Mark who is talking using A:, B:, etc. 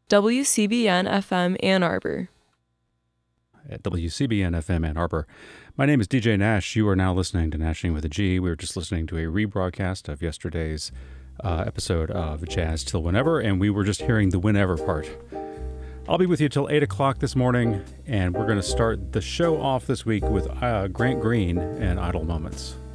A: WCBN FM Ann Arbor.
B: At WCBN FM Ann Arbor. My name is DJ Nash. You are now listening to Nashing with a G. We were just listening to a rebroadcast of yesterday's episode of Jazz Till Whenever, and we were just hearing the whenever part. I'll be with you till 8 o'clock this morning, and we're going to start the show off this week with Grant Green and Idle Moments.